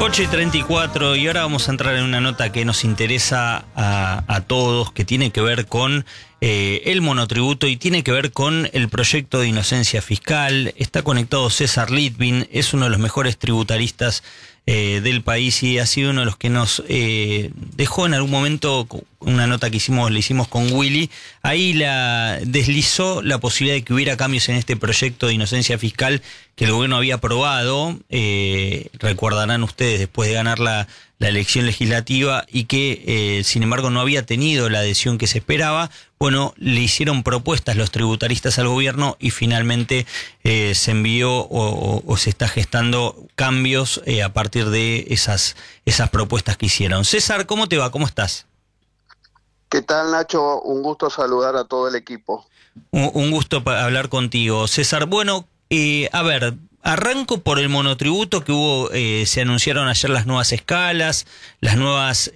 8:34 y ahora vamos a entrar en una nota que nos interesa a todos, que tiene que ver con el monotributo y tiene que ver con el proyecto de inocencia fiscal. Está conectado César Litvin, es uno de los mejores tributaristas del país y ha sido uno de los que nos dejó en algún momento una nota que le hicimos con Willy. Ahí deslizó la posibilidad de que hubiera cambios en este proyecto de inocencia fiscal que el gobierno había aprobado, recordarán ustedes, después de ganar la elección legislativa y que, sin embargo, no había tenido la adhesión que se esperaba. Bueno, le hicieron propuestas los tributaristas al gobierno y finalmente se envió o se está gestando cambios a partir de esas propuestas que hicieron. César, ¿cómo te va? ¿Cómo estás? ¿Qué tal, Nacho? Un gusto saludar a todo el equipo. Un gusto hablar contigo, César. Bueno, a ver, arranco por el monotributo que hubo, se anunciaron ayer las nuevas escalas, las nuevas,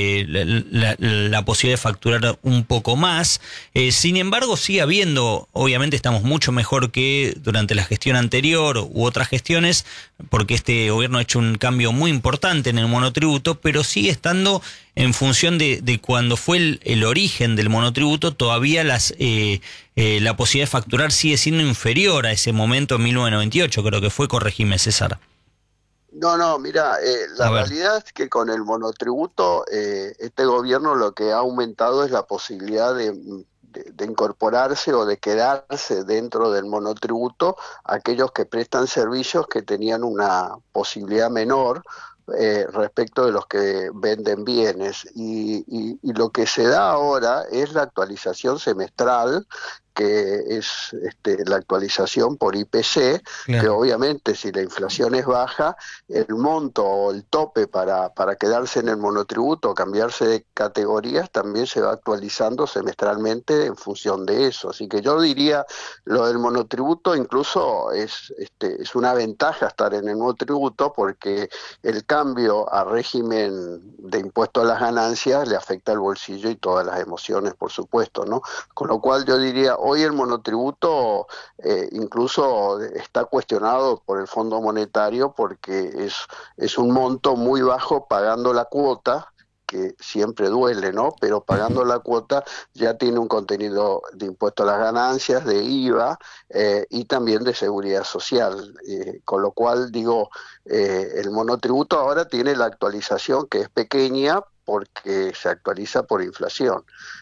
la posibilidad de facturar un poco más. Sin embargo, sigue habiendo, obviamente estamos mucho mejor que durante la gestión anterior u otras gestiones, porque este gobierno ha hecho un cambio muy importante en el monotributo, pero sigue estando en función de cuando fue el origen del monotributo, todavía la posibilidad de facturar sigue siendo inferior a ese momento en 1998, creo que fue, corregime, César. No, mira, la realidad es que con el monotributo este gobierno lo que ha aumentado es la posibilidad de incorporarse o de quedarse dentro del monotributo aquellos que prestan servicios que tenían una posibilidad menor respecto de los que venden bienes y lo que se da ahora es la actualización semestral, que es la actualización por IPC, claro, que obviamente si la inflación es baja, el monto o el tope para quedarse en el monotributo o cambiarse de categorías también se va actualizando semestralmente en función de eso. Así que yo diría, lo del monotributo incluso es una ventaja estar en el monotributo, porque el cambio a régimen de impuesto a las ganancias le afecta al bolsillo y todas las emociones, por supuesto, ¿no? Con lo cual yo diría, hoy el monotributo incluso está cuestionado por el Fondo Monetario porque es un monto muy bajo pagando la cuota, que siempre duele, ¿no? Pero pagando la cuota ya tiene un contenido de impuesto a las ganancias, de IVA y también de seguridad social. Con lo cual, digo, el monotributo ahora tiene la actualización que es pequeña porque se actualiza por inflación.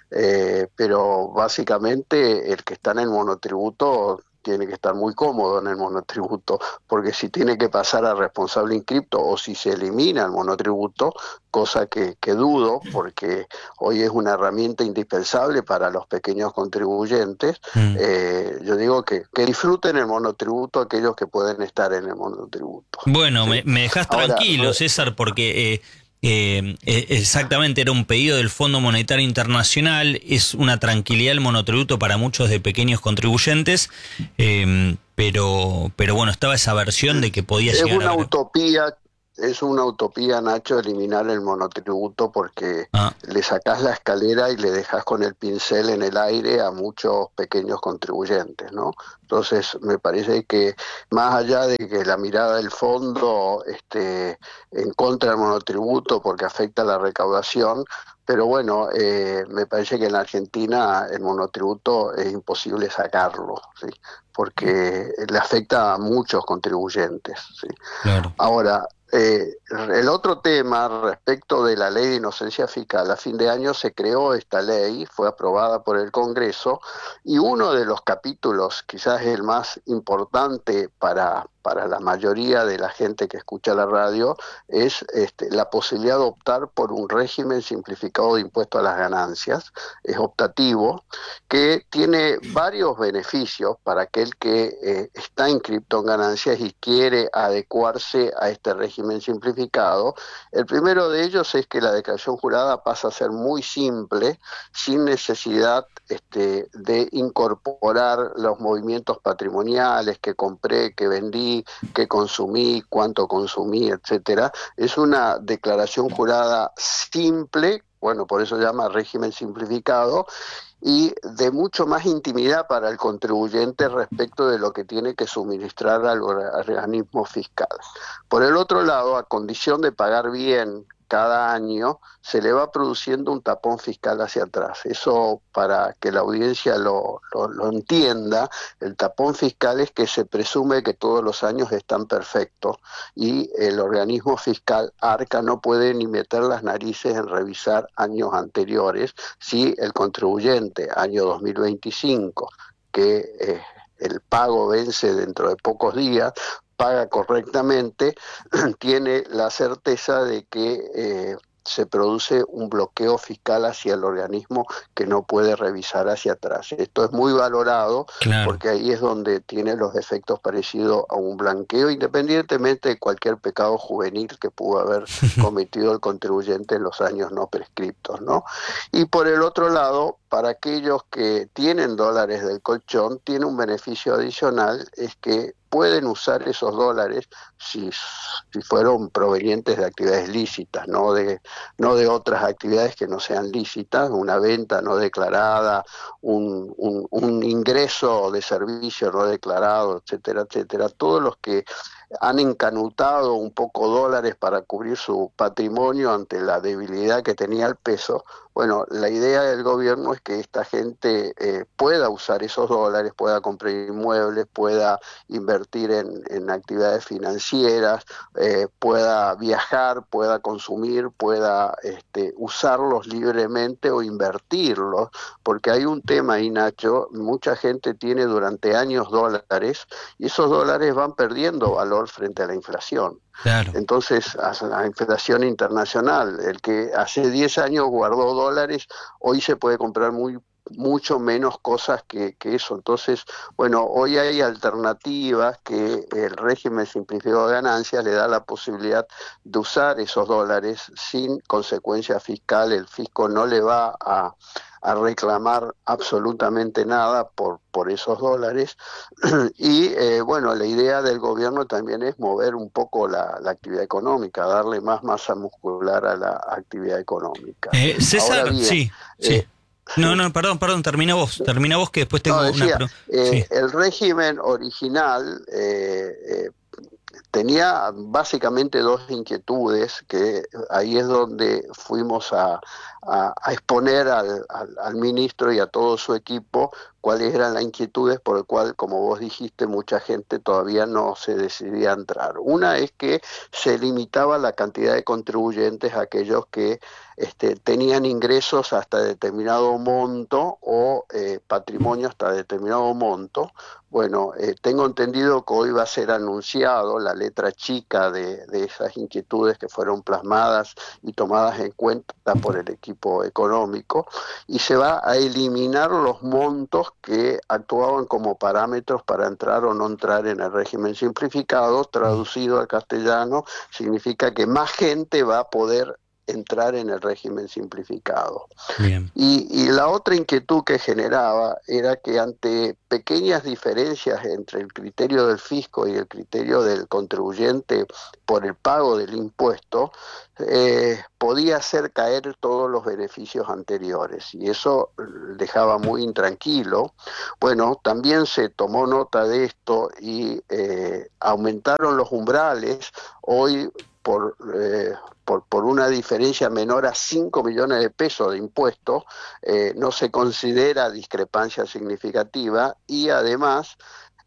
Pero básicamente el que está en el monotributo tiene que estar muy cómodo en el monotributo, porque si tiene que pasar a responsable inscripto o si se elimina el monotributo, cosa que dudo, porque hoy es una herramienta indispensable para los pequeños contribuyentes, yo digo que disfruten el monotributo aquellos que pueden estar en el monotributo. Bueno, ¿sí? me dejas tranquilo, César, porque exactamente era un pedido del Fondo Monetario Internacional, es una tranquilidad el monotributo para muchos de pequeños contribuyentes, pero bueno, estaba esa versión de que podía llegar a... Es una utopía, Nacho, eliminar el monotributo, porque le sacás la escalera y le dejás con el pincel en el aire a muchos pequeños contribuyentes, ¿no? Entonces, me parece que más allá de que la mirada del fondo en contra del monotributo porque afecta la recaudación, pero bueno, me parece que en la Argentina el monotributo es imposible sacarlo, ¿sí? Porque le afecta a muchos contribuyentes, ¿sí? Claro. Ahora, el otro tema respecto de la ley de inocencia fiscal, a fin de año se creó esta ley, fue aprobada por el Congreso, y uno de los capítulos, quizás el más importante para la mayoría de la gente que escucha la radio, es la posibilidad de optar por un régimen simplificado de impuesto a las ganancias. Es optativo, que tiene varios beneficios para aquel que está inscripto en ganancias y quiere adecuarse a este régimen simplificado. El primero de ellos es que la declaración jurada pasa a ser muy simple, sin necesidad de incorporar los movimientos patrimoniales, que compré, que vendí, que consumí, cuánto consumí, etcétera. Es una declaración jurada simple bueno, por eso se llama régimen simplificado, y de mucho más intimidad para el contribuyente respecto de lo que tiene que suministrar al organismo fiscal. Por el otro lado, a condición de pagar bien cada año, se le va produciendo un tapón fiscal hacia atrás. Eso, para que la audiencia lo entienda, el tapón fiscal es que se presume que todos los años están perfectos y el organismo fiscal ARCA no puede ni meter las narices en revisar años anteriores si el contribuyente, año 2025, que el pago vence dentro de pocos días, paga correctamente, tiene la certeza de que se produce un bloqueo fiscal hacia el organismo que no puede revisar hacia atrás. Esto es muy valorado Claro. porque ahí es donde tiene los efectos parecidos a un blanqueo, independientemente de cualquier pecado juvenil que pudo haber cometido el contribuyente en los años no prescriptos, ¿no? Y por el otro lado, para aquellos que tienen dólares del colchón, tiene un beneficio adicional, es que pueden usar esos dólares si fueron provenientes de actividades lícitas, no de otras actividades que no sean lícitas, una venta no declarada, un ingreso de servicio no declarado, etcétera, etcétera. Todos los que han encanutado un poco dólares para cubrir su patrimonio ante la debilidad que tenía el peso. Bueno, la idea del gobierno es que esta gente pueda usar esos dólares, pueda comprar inmuebles, pueda invertir en actividades financieras, pueda viajar, pueda consumir, pueda usarlos libremente o invertirlos, porque hay un tema ahí, Nacho, mucha gente tiene durante años dólares y esos dólares van perdiendo valor frente a la inflación. Claro. Entonces, a la inflación internacional, el que hace 10 años guardó dólares, hoy se puede comprar mucho menos cosas que eso. Entonces, bueno, hoy hay alternativas que el régimen simplificado de ganancias le da la posibilidad de usar esos dólares sin consecuencia fiscal. El fisco no le va a reclamar absolutamente nada por esos dólares. Y bueno, la idea del gobierno también es mover un poco la actividad económica, darle más masa muscular a la actividad económica. Ahora César, bien, sí, sí. No, sí. no, perdón, termina vos que después No, tengo una decía, pregunta. Sí, el régimen original tenía básicamente dos inquietudes, que ahí es donde fuimos a exponer al ministro y a todo su equipo cuáles eran las inquietudes por el cual, como vos dijiste, mucha gente todavía no se decidía a entrar. Una es que se limitaba la cantidad de contribuyentes a aquellos que tenían ingresos hasta determinado monto o patrimonio hasta determinado monto. Bueno, tengo entendido que hoy va a ser anunciado la letra chica de esas inquietudes que fueron plasmadas y tomadas en cuenta por el equipo económico, y se va a eliminar los montos que actuaban como parámetros para entrar o no entrar en el régimen simplificado. Traducido al castellano, significa que más gente va a poder entrar en el régimen simplificado. bien. Y la otra inquietud que generaba era que ante pequeñas diferencias entre el criterio del fisco y el criterio del contribuyente por el pago del impuesto, podía hacer caer todos los beneficios anteriores, y eso dejaba muy intranquilo. Bueno, también se tomó nota de esto y aumentaron los umbrales. Hoy, por una diferencia menor a 5 millones de pesos de impuestos, no se considera discrepancia significativa, y además,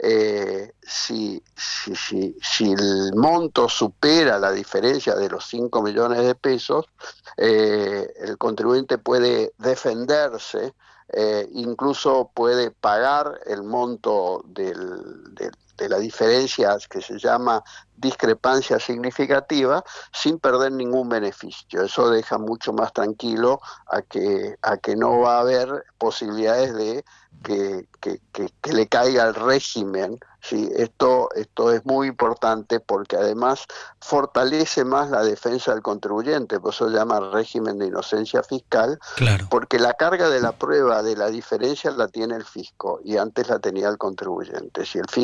si el monto supera la diferencia de los 5 millones de pesos, el contribuyente puede defenderse, incluso puede pagar el monto de la diferencia que se llama discrepancia significativa sin perder ningún beneficio. Eso deja mucho más tranquilo a que no va a haber posibilidades de que le caiga el régimen. Sí, esto es muy importante porque además fortalece más la defensa del contribuyente, por eso se llama régimen de inocencia fiscal, Claro. porque la carga de la prueba de la diferencia la tiene el fisco y antes la tenía el contribuyente. Si el fisco determina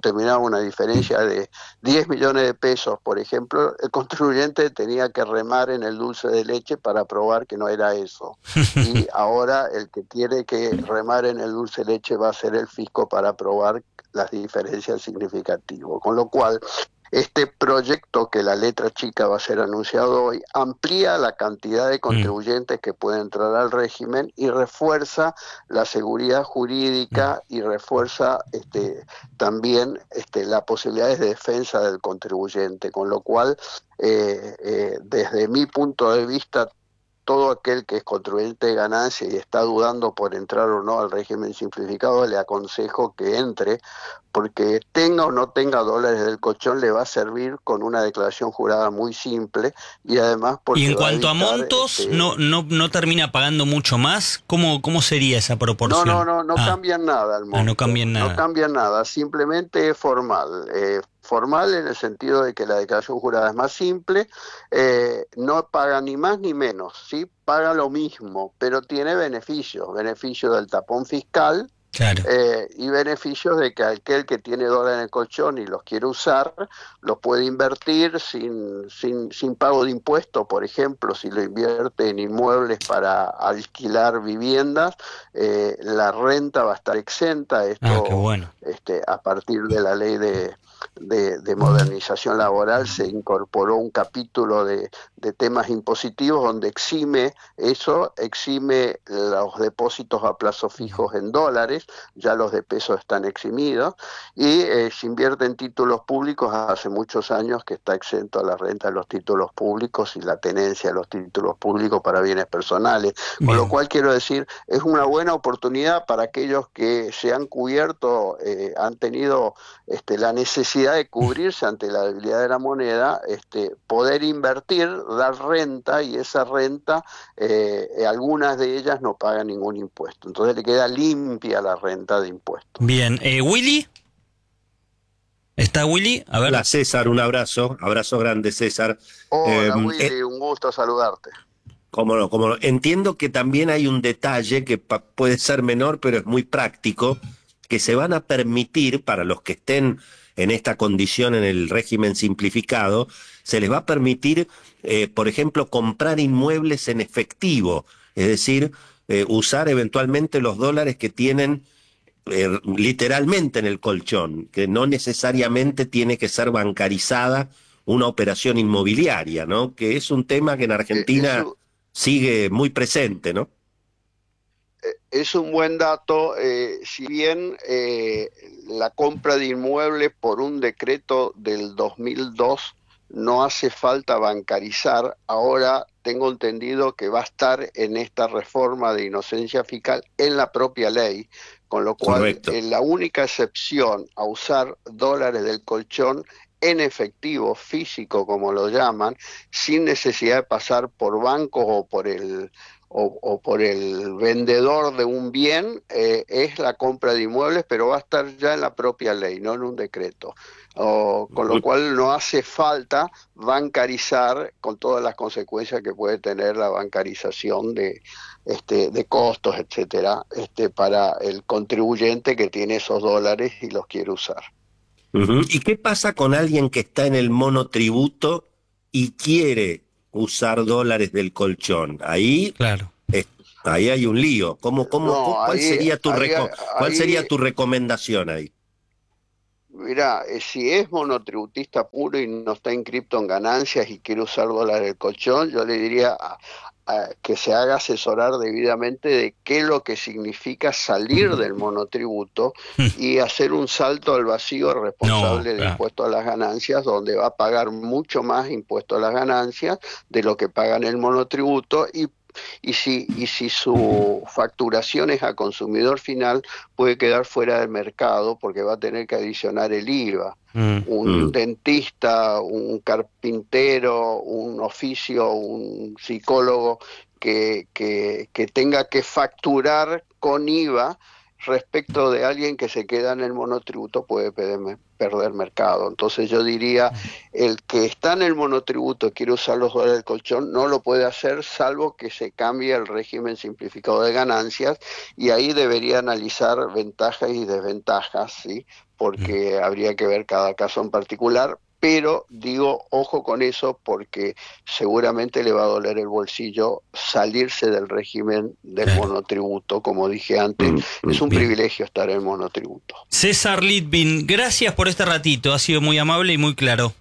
determinaba una diferencia de 10 millones de pesos, por ejemplo, el contribuyente tenía que remar en el dulce de leche para probar que no era eso. Y ahora el que tiene que remar en el dulce de leche va a ser el fisco para probar las diferencias significativas. Con lo cual, este proyecto, que la letra chica va a ser anunciado hoy, amplía la cantidad de contribuyentes que pueden entrar al régimen y refuerza la seguridad jurídica y refuerza también las posibilidades de defensa del contribuyente, con lo cual, desde mi punto de vista, todo aquel que es contribuyente de ganancia y está dudando por entrar o no al régimen simplificado, le aconsejo que entre, porque tenga o no tenga dólares del colchón, le va a servir con una declaración jurada muy simple, y además Y porque en va a cuanto a evitar... montos, no termina pagando mucho más. ¿Cómo sería esa proporción? No cambian nada al monto. No cambian No nada. cambian nada, simplemente es formal. Formal en el sentido de que la declaración jurada es más simple, no paga ni más ni menos, ¿sí? Paga lo mismo, pero tiene beneficios del tapón fiscal, Claro. y beneficios de que aquel que tiene dólares en el colchón y los quiere usar, los puede invertir sin pago de impuestos. Por ejemplo, si lo invierte en inmuebles para alquilar viviendas, la renta va a estar exenta. Ah, qué Esto, bueno. a partir de la ley de modernización laboral, se incorporó un capítulo de temas impositivos donde exime los depósitos a plazo fijos en dólares. Ya los de peso están eximidos, y se invierte en títulos públicos. Hace muchos años que está exento a la renta de los títulos públicos y la tenencia de los títulos públicos para bienes personales, con lo Bien. cual quiero decir, es una buena oportunidad para aquellos que se han cubierto, han tenido la necesidad de cubrirse ante la debilidad de la moneda, poder invertir, dar renta, y esa renta, algunas de ellas no pagan ningún impuesto, entonces le queda limpia la renta de impuestos. Bien. ¿Willy? ¿Está Willy? A ver. Hola César, un abrazo grande César. Hola Willy, un gusto saludarte. Cómo no, cómo no. Entiendo que también hay un detalle que puede ser menor, pero es muy práctico, que se van a permitir, para los que estén en esta condición en el régimen simplificado, se les va a permitir, por ejemplo, comprar inmuebles en efectivo, es decir, usar eventualmente los dólares que tienen literalmente en el colchón, que no necesariamente tiene que ser bancarizada una operación inmobiliaria, ¿no? Que es un tema que en Argentina sigue muy presente, ¿no? Es un buen dato, si bien la compra de inmuebles por un decreto del 2002 no hace falta bancarizar, ahora tengo entendido que va a estar en esta reforma de inocencia fiscal en la propia ley, con lo cual la única excepción a usar dólares del colchón en efectivo, físico como lo llaman, sin necesidad de pasar por bancos o por el vendedor de un bien, es la compra de inmuebles, pero va a estar ya en la propia ley, no en un decreto. Con lo cual no hace falta bancarizar, con todas las consecuencias que puede tener la bancarización de costos, etcétera, para el contribuyente que tiene esos dólares y los quiere usar. ¿Y qué pasa con alguien que está en el monotributo y quiere usar dólares del colchón? Ahí, claro, ahí hay un lío. ¿Cuál sería tu recomendación ahí? Mirá, si es monotributista puro y no está inscripto en ganancias y quiere usar dólares del colchón, yo le diría que se haga asesorar debidamente de qué es lo que significa salir del monotributo y hacer un salto al vacío responsable de impuesto a las ganancias, donde va a pagar mucho más impuesto a las ganancias de lo que paga en el monotributo, y si su facturación es a consumidor final, puede quedar fuera del mercado porque va a tener que adicionar el IVA. Un dentista, un carpintero, un oficio, un psicólogo que tenga que facturar con IVA, respecto de alguien que se queda en el monotributo puede perder mercado. Entonces yo diría, el que está en el monotributo quiere usar los dólares del colchón, no lo puede hacer salvo que se cambie el régimen simplificado de ganancias, y ahí debería analizar ventajas y desventajas, ¿sí? Porque habría que ver cada caso en particular. Pero digo, ojo con eso, porque seguramente le va a doler el bolsillo salirse del régimen del monotributo. Como dije antes, es un privilegio estar en el monotributo. César Litvin, gracias por este ratito, ha sido muy amable y muy claro.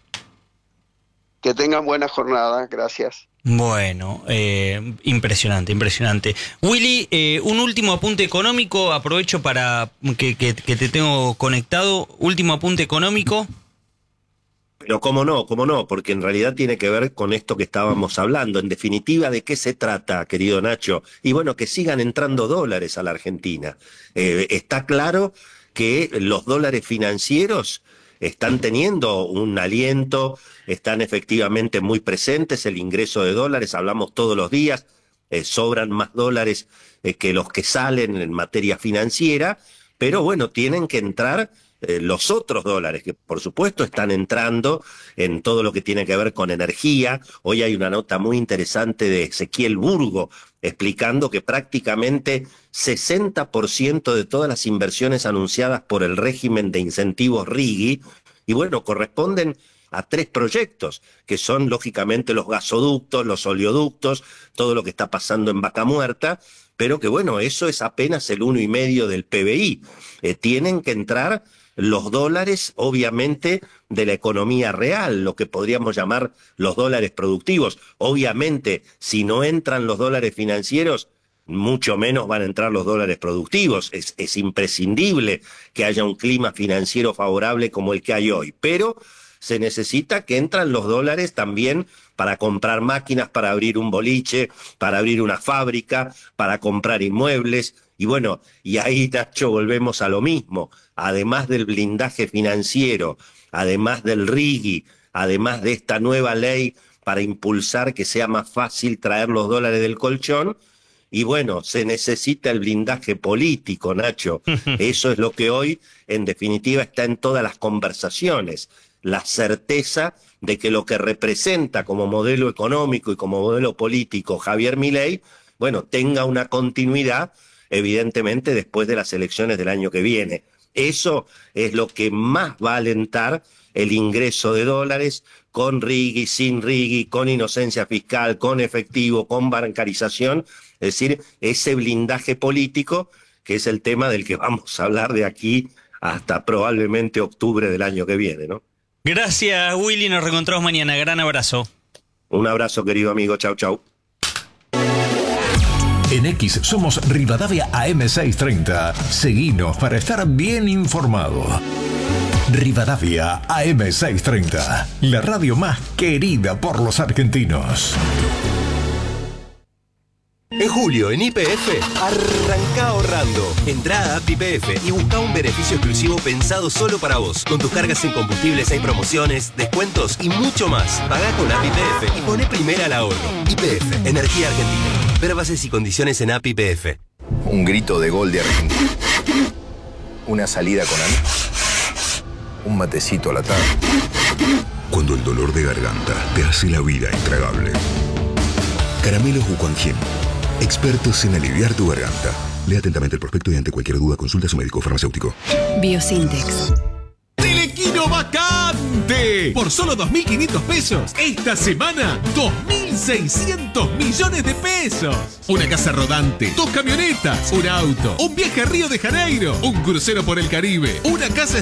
Que tengan buena jornada, gracias. Bueno, impresionante. Willy, un último apunte económico, aprovecho para que te tengo conectado. Último apunte económico. Pero cómo no, porque en realidad tiene que ver con esto que estábamos hablando. En definitiva, ¿de qué se trata, querido Nacho? Y bueno, que sigan entrando dólares a la Argentina. Está claro que los dólares financieros están teniendo un aliento, están efectivamente muy presentes, el ingreso de dólares, hablamos todos los días, sobran más dólares que los que salen en materia financiera, pero bueno, tienen que entrar los otros dólares, que por supuesto están entrando en todo lo que tiene que ver con energía. Hoy hay una nota muy interesante de Ezequiel Burgo explicando que prácticamente 60% de todas las inversiones anunciadas por el régimen de incentivos RIGI, y bueno, corresponden a 3 proyectos, que son lógicamente los gasoductos, los oleoductos, todo lo que está pasando en Vaca Muerta, pero que bueno, eso es apenas el 1,5% del PBI. Tienen que entrar los dólares, obviamente, de la economía real, lo que podríamos llamar los dólares productivos. Obviamente, si no entran los dólares financieros, mucho menos van a entrar los dólares productivos. Es imprescindible que haya un clima financiero favorable como el que hay hoy, pero se necesita que entran los dólares también para comprar máquinas, para abrir un boliche, para abrir una fábrica, para comprar inmuebles. Y bueno, y ahí, Nacho, volvemos a lo mismo. Además del blindaje financiero, además del RIGI, además de esta nueva ley para impulsar que sea más fácil traer los dólares del colchón, y bueno, se necesita el blindaje político, Nacho. Eso es lo que hoy, en definitiva, está en todas las conversaciones. La certeza de que lo que representa como modelo económico y como modelo político Javier Milei, bueno, tenga una continuidad, evidentemente, después de las elecciones del año que viene. Eso es lo que más va a alentar el ingreso de dólares, con RIGI, sin RIGI, con inocencia fiscal, con efectivo, con bancarización. Es decir, ese blindaje político, que es el tema del que vamos a hablar de aquí hasta probablemente octubre del año que viene, ¿no? Gracias, Willy, nos reencontramos mañana. Gran abrazo. Un abrazo, querido amigo. Chau, chau. En X somos Rivadavia AM630. Seguinos para estar bien informado. Rivadavia AM630, la radio más querida por los argentinos. En julio, en YPF, arranca ahorrando. Entrá a App YPF y busca un beneficio exclusivo pensado solo para vos. Con tus cargas en combustibles hay promociones, descuentos y mucho más. Pagá con App YPF y poné primera al ahorro. YPF, Energía Argentina. Ver bases y condiciones en App YPF. Un grito de gol de Argentina. Una salida con amigos. Un matecito a la tarde. Cuando el dolor de garganta te hace la vida intragable. Caramelos Wuquanjin. Expertos en aliviar tu garganta. Lea atentamente el prospecto y ante cualquier duda consulta a su médico farmacéutico. Biosintex. ¡Telequino vacante! Por solo 2.500 pesos. Esta semana, 2.600 millones de pesos. Una casa rodante, 2 camionetas, un auto, un viaje a Río de Janeiro, un crucero por el Caribe, una casa